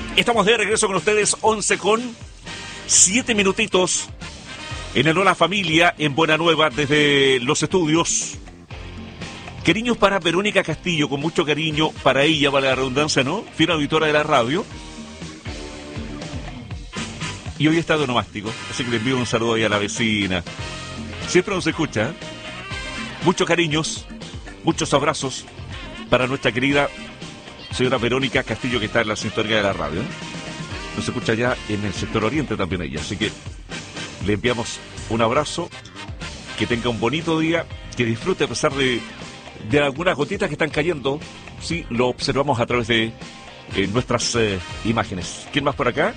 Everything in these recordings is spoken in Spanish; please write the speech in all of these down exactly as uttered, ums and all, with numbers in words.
Estamos de regreso con ustedes, once con siete minutitos en el Hola Familia, en Buena Nueva, desde los estudios. Cariños para Verónica Castillo, con mucho cariño para ella, para la redundancia, ¿no? Fiel auditora de la radio. Y hoy está de onomástico, así que le envío un saludo ahí a la vecina. Siempre nos escucha, ¿eh? Muchos cariños, muchos abrazos para nuestra querida señora Verónica Castillo, que está en la sintonía de la radio, ¿eh? Nos escucha ya en el sector oriente también ella, así que le enviamos un abrazo, que tenga un bonito día, que disfrute a pesar de, de algunas gotitas que están cayendo. Sí, lo observamos a través de eh, nuestras eh, imágenes. ¿Quién más por acá?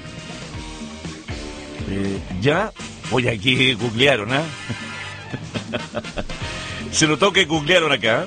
Eh, ya, oye, aquí googlearon, ¿ah? ¿eh? Se notó que googlearon acá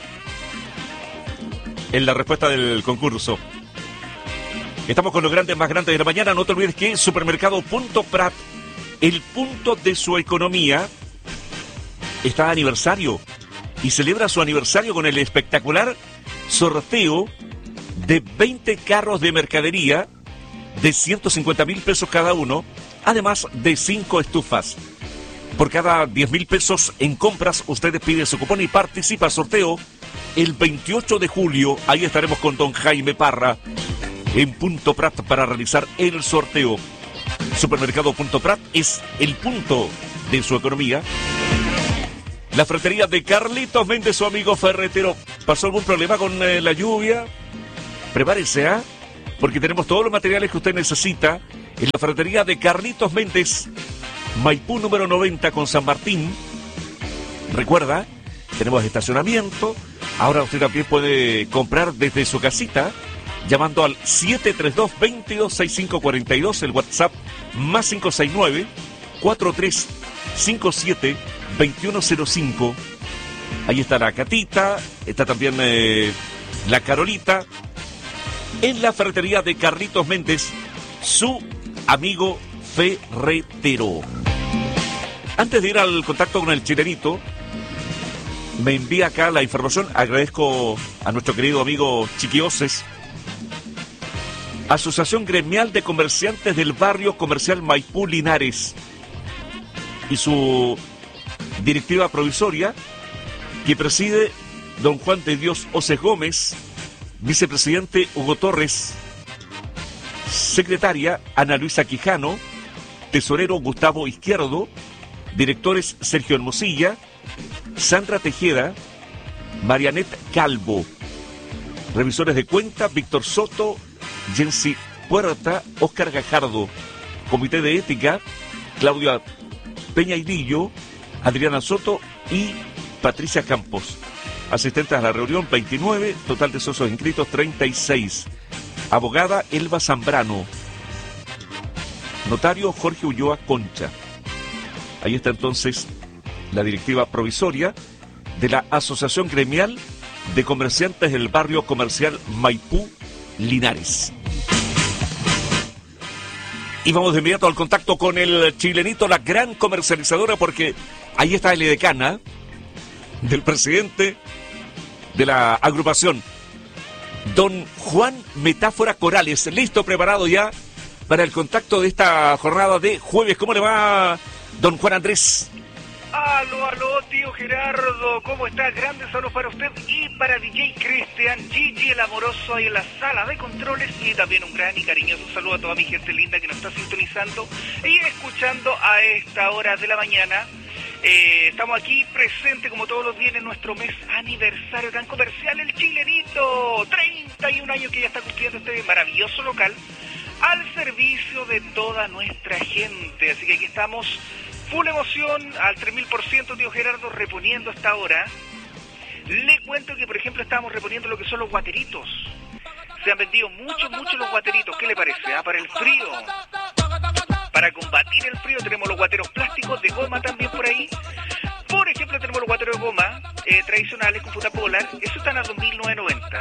en la respuesta del concurso. Estamos con los grandes más grandes de la mañana. No te olvides que Supermercado Punto Prat, el punto de su economía, está de aniversario y celebra su aniversario con el espectacular sorteo de veinte carros de mercadería de ciento cincuenta mil pesos cada uno, además de cinco estufas. Por cada diez mil pesos en compras, usted pide su cupón y participa al sorteo el veintiocho de julio. Ahí estaremos con don Jaime Parra en Punto Prat para realizar el sorteo. Supermercado Punto Prat es el punto de su economía. La ferretería de Carlitos Méndez, su amigo ferretero. ¿Pasó algún problema con eh, la lluvia? Prepárese, ¿ah? ¿eh? Porque tenemos todos los materiales que usted necesita en la ferretería de Carlitos Méndez, Maipú número noventa con San Martín. Recuerda, tenemos estacionamiento. Ahora usted también puede comprar desde su casita llamando al siete tres dos, veintidós sesenta y cinco cuarenta y dos, el WhatsApp más cinco seis nueve, cuatro tres cinco siete, veintiuno cero cinco. Ahí está la Catita, está también eh, la Carolita. En la ferretería de Carlitos Méndez, su amigo ferretero. Antes de ir al contacto con el chilenito, me envía acá la información. Agradezco a nuestro querido amigo Chiquioses. Asociación Gremial de Comerciantes del Barrio Comercial Maipú Linares y su directiva provisoria, que preside don Juan de Dios Oces Gómez, vicepresidente Hugo Torres, secretaria Ana Luisa Quijano, tesorero Gustavo Izquierdo, directores Sergio Hermosilla, Sandra Tejeda, Marianet Calvo, revisores de cuenta Víctor Soto, Jensi Puerta, Óscar Gajardo, comité de ética Claudia Peñailillo, Adriana Soto y Patricia Campos. Asistentes a la reunión veintinueve, total de socios inscritos treinta y seis. Abogada Elba Zambrano, notario Jorge Ulloa Concha. Ahí está entonces la directiva provisoria de la Asociación Gremial de Comerciantes del Barrio Comercial Maipú Linares. Y vamos de inmediato al contacto con el chilenito, la gran comercializadora, porque ahí está el edecana del presidente de la agrupación, don Juan Metáfora Corales, listo, preparado ya para el contacto de esta jornada de jueves. ¿Cómo le va, don Juan Andrés? Aló, aló, tío Gerardo, ¿cómo está? Grande saludo para usted y para D J Cristian, Gigi el amoroso ahí en la sala de controles, y también un gran y cariñoso saludo a toda mi gente linda que nos está sintonizando y escuchando a esta hora de la mañana. Eh, estamos aquí presentes como todos los días en nuestro mes aniversario tan comercial, el Chilenito, treinta y un años que ya está cumpliendo este maravilloso local al servicio de toda nuestra gente. Así que aquí estamos, full emoción, al tres mil por ciento, tío Gerardo, reponiendo hasta ahora. Le cuento que, por ejemplo, estamos reponiendo lo que son los guateritos. Se han vendido muchos, muchos los guateritos. ¿Qué le parece? Ah, para el frío. Para combatir el frío tenemos los guateros plásticos de goma también por ahí. Por ejemplo, tenemos los guateros de goma eh, tradicionales con funda polar. Eso están a dos mil novecientos noventa.